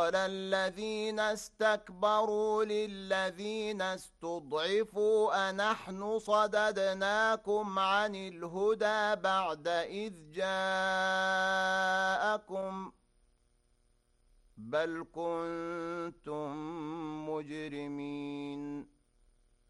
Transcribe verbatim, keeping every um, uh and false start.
قال الذين استكبروا للذين استضعفوا أنحن صددناكم عن الهدى بعد إذ جاءكم بل كنتم مجرمين